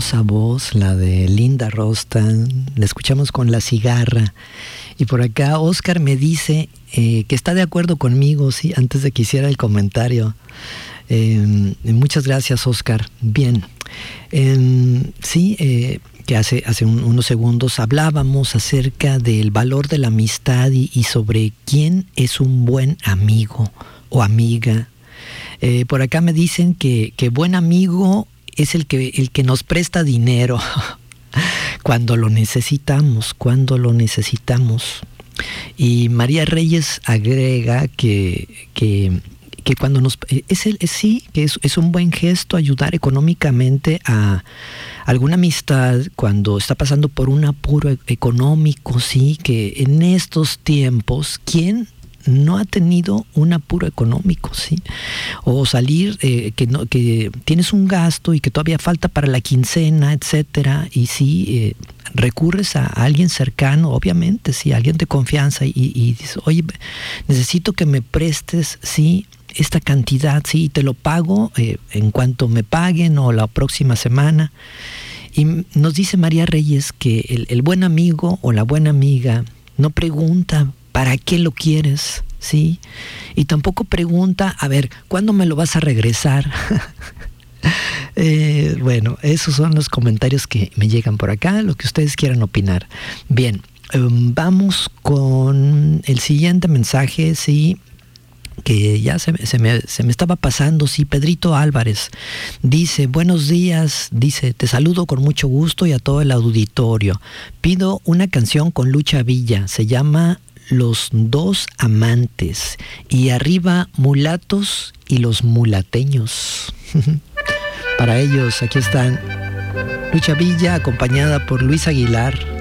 hermosa voz, la de Linda Ronstadt. La escuchamos con La Cigarra. Y por acá Oscar me dice que está de acuerdo conmigo, sí, antes de que hiciera el comentario. Muchas gracias, Oscar. Bien. Que hace unos segundos hablábamos acerca del valor de la amistad y sobre quién es un buen amigo o amiga. Por acá me dicen que buen amigo es el que nos presta dinero cuando lo necesitamos. Y María Reyes agrega que cuando nos es un buen gesto ayudar económicamente a alguna amistad cuando está pasando por un apuro económico, sí, que en estos tiempos, ¿quién no ha tenido un apuro económico, sí? O salir, que tienes un gasto y que todavía falta para la quincena, etcétera, y sí, recurres a alguien cercano, obviamente, sí, alguien de confianza, y dices, oye, necesito que me prestes, sí, esta cantidad, sí, te lo pago en cuanto me paguen o la próxima semana. Y nos dice María Reyes que el buen amigo o la buena amiga no pregunta ¿para qué lo quieres? ¿Sí? Y tampoco pregunta, a ver, ¿cuándo me lo vas a regresar? Bueno, esos son los comentarios que me llegan por acá, lo que ustedes quieran opinar. Bien, vamos con el siguiente mensaje, sí, que ya se me estaba pasando, sí. Pedrito Álvarez dice, buenos días, dice, te saludo con mucho gusto y a todo el auditorio. Pido una canción con Lucha Villa, se llama Los Dos Amantes, y arriba mulatos y los mulateños. Para ellos, aquí están Lucha Villa acompañada por Luis Aguilar.